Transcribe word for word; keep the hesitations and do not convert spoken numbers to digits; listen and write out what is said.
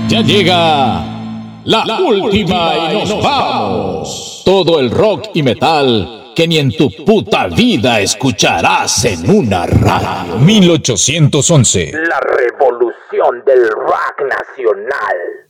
Ya llega la última y nos vamos. Todo el rock y metal que ni en tu puta vida escucharás en una radio. mil ochocientos once. La revolución del rock nacional.